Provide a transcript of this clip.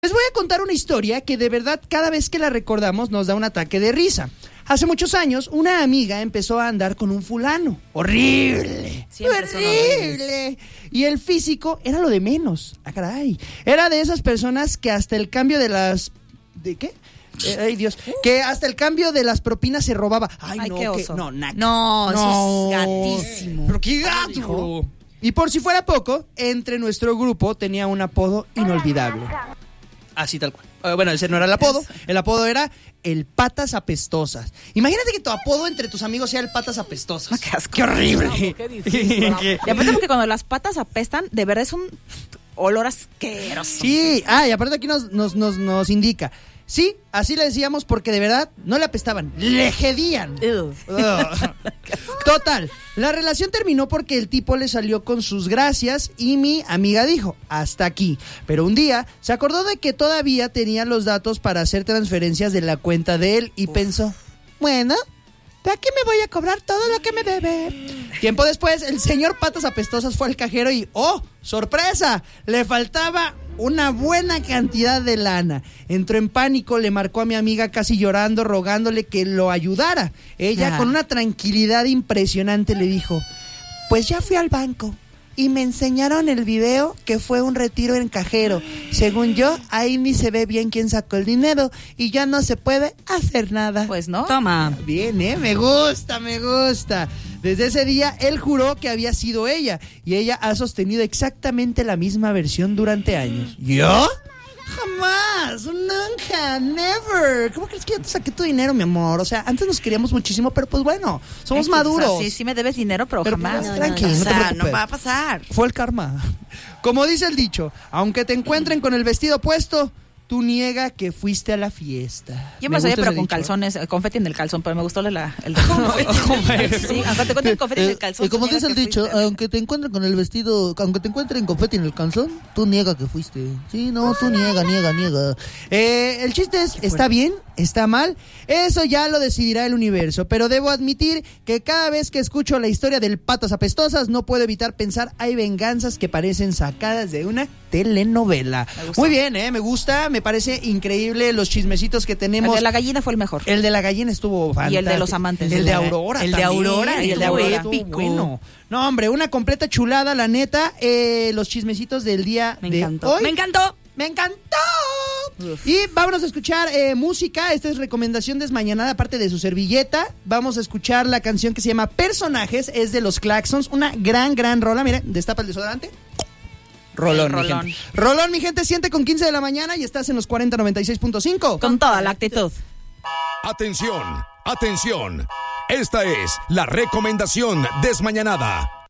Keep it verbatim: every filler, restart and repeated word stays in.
Les voy a contar una historia que de verdad cada vez que la recordamos nos da un ataque de risa. Hace muchos años, una amiga empezó a andar con un fulano. ¡Horrible! Siempre ¡Horrible! Y el físico era lo de menos. ¡Ah, caray! Era de esas personas que hasta el cambio de las... ¿De qué? Eh, ay, Dios. Que hasta el cambio de las propinas se robaba. ¡Ay, Ay, no! qué que- oso. no, naca. No, No. eso es gatísimo. ¡Pero qué gato! Y por si fuera poco, entre nuestro grupo tenía un apodo inolvidable. Así tal cual. Uh, bueno, ese no era el apodo. El apodo era el Patas Apestosas. Imagínate que tu apodo entre tus amigos sea el Patas Apestosas. Qué asco. ¡Qué horrible! Y aparte porque cuando las patas apestan, de verdad es un olor asqueroso. Sí, ah, y aparte aquí nos, nos, nos, nos indica. Sí, así le decíamos porque de verdad no le apestaban, le jedían. Ugh. Ugh. Total, la relación terminó porque el tipo le salió con sus gracias y mi amiga dijo, hasta aquí. Pero un día se acordó de que todavía tenía los datos para hacer transferencias de la cuenta de él y Uf. pensó, bueno, ¿de aquí me voy a cobrar todo lo que me debe? Tiempo después, el señor Patas Apestosas fue al cajero y, ¡oh, sorpresa! Le faltaba una buena cantidad de lana. Entró en pánico, le marcó a mi amiga casi llorando, rogándole que lo ayudara. Ella, Ah. con una tranquilidad impresionante, le dijo, pues ya fui al banco y me enseñaron el video que fue un retiro en cajero. Según yo, ahí ni se ve bien quién sacó el dinero y ya no se puede hacer nada. Pues no. Toma. Bien, ¿eh? Me gusta, me gusta. Desde ese día, él juró que había sido ella y ella ha sostenido exactamente la misma versión durante años. ¿Yo? Jamás, nunca, never. ¿Cómo crees que yo te saqué tu dinero, mi amor? O sea, antes nos queríamos muchísimo, pero pues bueno, somos Es que, maduros. o sea, sí, sí me debes dinero, pero, Pero jamás. pues, tranqui, O no te sea, preocupes. no va a pasar. Fue el karma. Como dice el dicho, aunque te encuentren con el vestido puesto, tú niega que fuiste a la fiesta. Yo me, sabía, gusta pero ese con dicho. calzones, eh, confeti en el calzón, pero me gustó la, la- el... Confeti. Sí, aunque te encuentren confeti en el calzón. Eh, como tú dice el niegas que dicho, fuiste. aunque te encuentren con el vestido, aunque te encuentren confeti en el calzón, tú niega que fuiste. Sí, no, tú niega, niega, niega. Eh, el chiste es, ¿está bien? ¿Está mal? Eso ya lo decidirá el universo, pero debo admitir que cada vez que escucho la historia del Patas Apestosas no puedo evitar pensar hay venganzas que parecen sacadas de una telenovela. Muy bien, eh, me gusta, me parece increíble los chismecitos que El tenemos. de la gallina fue el mejor. El de la gallina estuvo fantástico. Y el de los amantes. El de Aurora El de también. Aurora El de estuvo Aurora estuvo épico. bueno. No, hombre, una completa chulada, la neta. Eh, los chismecitos del día Me de encantó. hoy. Me encantó. ¡Me encantó! Y vámonos a escuchar eh, música. Esta es recomendación desmañanada, aparte de su servilleta. Vamos a escuchar la canción que se llama Personajes. Es de los Claxons. Una gran, gran rola. Miren, destapa el desodorante. Rolón, El mi rolón. gente. Rolón, mi gente, siete con quince de la mañana y estás en los cuarenta noventa y seis punto cinco. Con toda la actitud. Atención, atención. Esta es la recomendación desmañanada.